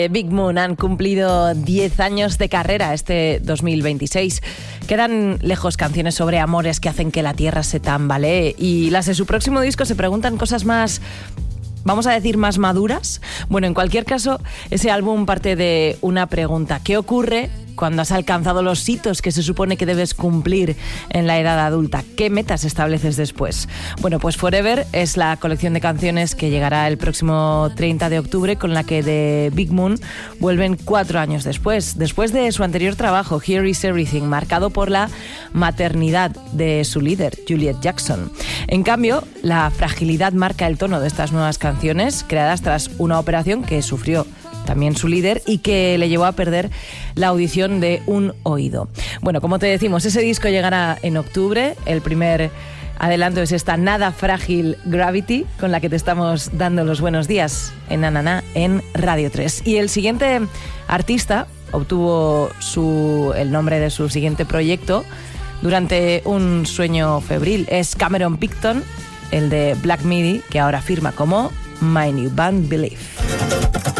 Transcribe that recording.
Big Moon han cumplido 10 años de carrera este 2026. Quedan lejos canciones sobre amores que hacen que la tierra se tambalee, y las de su próximo disco se preguntan cosas más, vamos a decir, más maduras. Bueno, en cualquier caso, ese álbum parte de una pregunta: ¿qué ocurre cuando has alcanzado los hitos que se supone que debes cumplir en la edad adulta? ¿Qué metas estableces después? Bueno, pues Forever es la colección de canciones que llegará el próximo 30 de octubre, con la que The Big Moon vuelven 4 años después de su anterior trabajo, Here Is Everything, marcado por la maternidad de su líder, Juliet Jackson. En cambio, la fragilidad marca el tono de estas nuevas canciones, creadas tras una operación que sufrió también su líder y que le llevó a perder la audición de un oído. Bueno, como te decimos, ese disco llegará en octubre. El primer adelanto es esta nada frágil Gravity, con la que te estamos dando los buenos días en Ananá en Radio 3. Y el siguiente artista obtuvo el nombre de su siguiente proyecto durante un sueño febril. Es Cameron Picton, el de Black Midi, que ahora firma como My New Band Belief.